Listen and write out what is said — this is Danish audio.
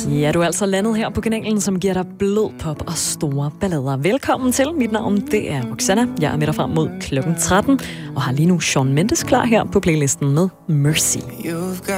Ja, du er altså landet her på kanalen, som giver dig blød pop og store ballader. Velkommen til. Mit navn, det er Roxanna. Jeg er med dig frem mod klokken 13, og har lige nu Shawn Mendes klar her på playlisten med Mercy.